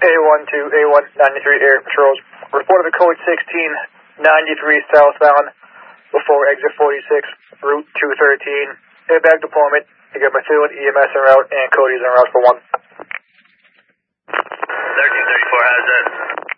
A1 to A193 Air Patrols. Reported the code 1693 southbound before exit 46, route 213. Airbag deployment. You got Methuen, EMS en route, and Cody's en route for 1. 1334 has that.